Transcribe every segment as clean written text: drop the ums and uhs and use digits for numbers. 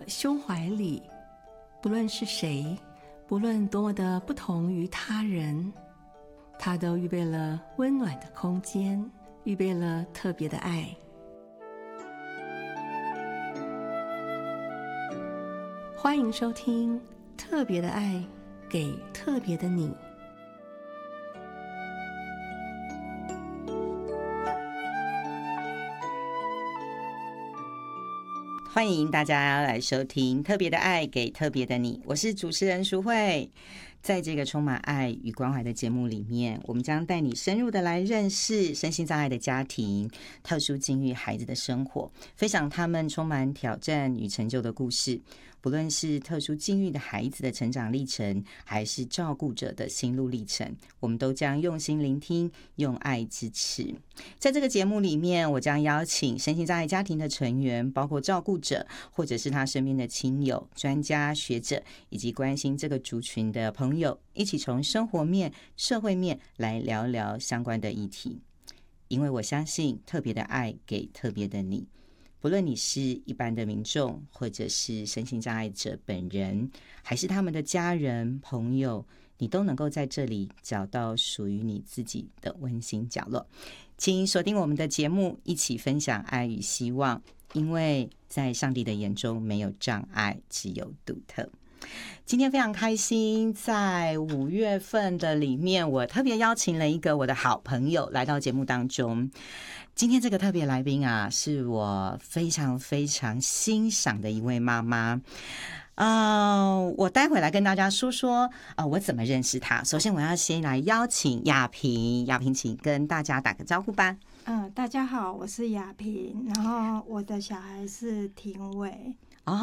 胸怀里，不论是谁，不论多么的不同于他人，他都预备了温暖的空间，预备了特别的爱。欢迎收听《特别的爱给特别的你》。 欢迎大家来收听《特别的爱给特别的你》，我是主持人淑慧。在这个充满爱与关怀的节目里面，我们将带你深入的来认识身心障碍的家庭、特殊境遇孩子的生活，分享他们充满挑战与成就的故事。不论是特殊境遇的孩子的成长历程，还是照顾者的心路历程，我们都将用心聆听，用爱支持。在这个节目里面，我将邀请身心障碍家庭的成员，包括照顾者，或者是他身边的亲友、专家学者，以及关心这个族群的朋友，一起从生活面、社会面来聊聊相关的议题。因为我相信特别的爱给特别的你，不论你是一般的民众，或者是身心障碍者本人，还是他们的家人朋友，你都能够在这里找到属于你自己的温馨角落。请锁定我们的节目，一起分享爱与希望，因为在上帝的眼中没有障碍，只有独特。今天非常开心，在5月份的里面，我特别邀请了一个我的好朋友来到节目当中。今天这个特别来宾啊，是我非常非常欣赏的一位妈妈。我待会来跟大家说说我怎么认识她。首先我要先来邀请雅萍，雅萍请跟大家打个招呼吧。 大家好，我是雅萍，然后我的小孩是廷伟。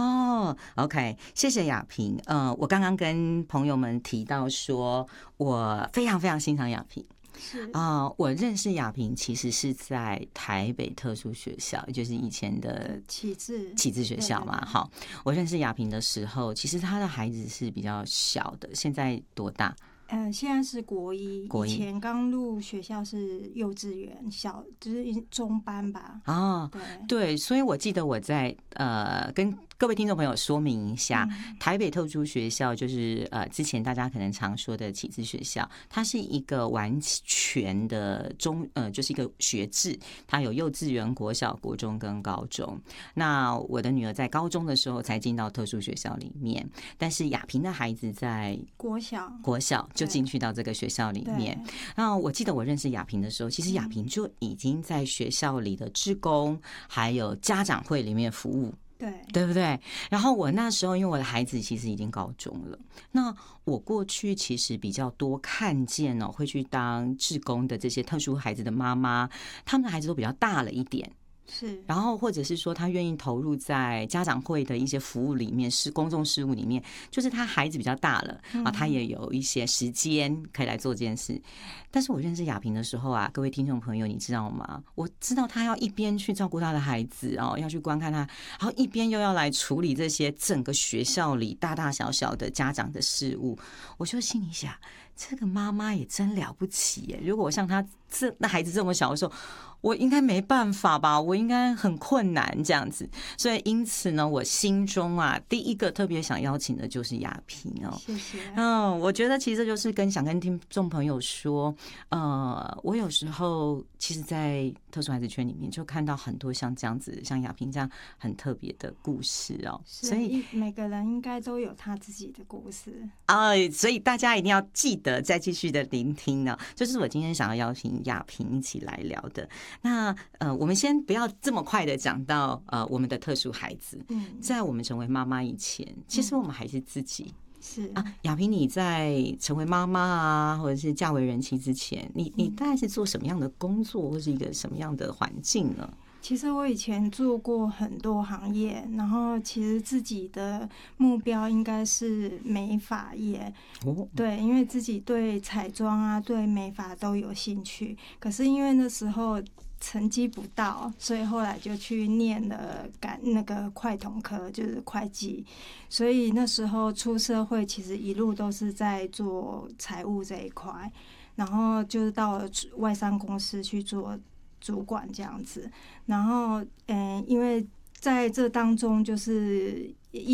OK， 谢谢雅萍。我刚刚跟朋友们提到说，我非常非常欣赏雅萍。我认识雅萍其实是在台北特殊学校，就是以前的启智学校嘛。好，我认识雅萍的时候，其实她的孩子是比较小的，现在多大？ 现在是国一，以前刚入学校是幼稚园，就是中班吧。 对，所以我记得我在跟各位听众朋友说明一下，台北特殊学校就是之前大家可能常说的启智学校，它是一个完全的就是一个学制，它有幼稚园、国小、国中跟高中。那我的女儿在高中的时候才进到特殊学校里面，但是雅萍的孩子在国小就进去到这个学校里面。那我记得我认识雅萍的时候，其实雅萍就已经在学校里的志工还有家长会里面服务，对不对？然后我那时候因为我的孩子其实已经高中了，那我过去其实比较多看见会去当志工的这些特殊孩子的妈妈，他们的孩子都比较大了一点。然后或者是说他愿意投入在家长会的一些服务里面，是公众事务里面，就是他孩子比较大了他也有一些时间可以来做这件事。但是我认识雅萍的时候啊，各位听众朋友你知道吗？我知道他要一边去照顾他的孩子要去观看他，然后一边又要来处理这些整个学校里大大小小的家长的事务，我就心里想，这个妈妈也真了不起耶！如果我像他那孩子这么小的时候，我应该没办法吧，我应该很困难这样子。所以因此呢，我心中第一个特别想邀请的就是雅萍谢谢。 我觉得其实就是想跟听众朋友说，我有时候其实在特殊孩子圈里面就看到很多像这样子，像雅萍这样很特别的故事所以每个人应该都有他自己的故事所以大家一定要记得再继续的聆听呢。就是我今天想要邀请雅萍一起来聊的。那我们先不要这么快的讲到我们的特殊孩子，在我们成为妈妈以前，其实我们还是自己。雅萍，你在成为妈妈或者是嫁为人妻之前，你大概是做什么样的工作，或是一个什么样的环境呢？ 其实我以前做过很多行业，然后其实自己的目标应该是美发业。对，因为自己对彩妆对美发都有兴趣，可是因为那时候成绩不到，所以后来就去念了那个会统科，就是会计。所以那时候出社会，其实一路都是在做财务这一块，然后就是到了外商公司去做主管这样子。然后因为在这当中就是